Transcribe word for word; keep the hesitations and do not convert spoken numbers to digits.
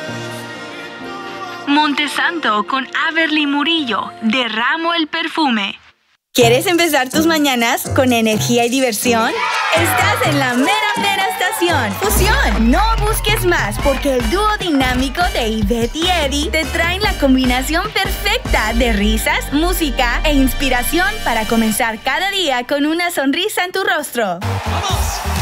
Montesanto con Averly Murillo, Derramo el perfume. ¿Quieres empezar tus mañanas con energía y diversión? Estás en la mera mera estación Fusión. No busques más, porque el dúo dinámico de Ivette y Eddie te traen la combinación perfecta de risas, música e inspiración para comenzar cada día con una sonrisa en tu rostro. ¡Vamos!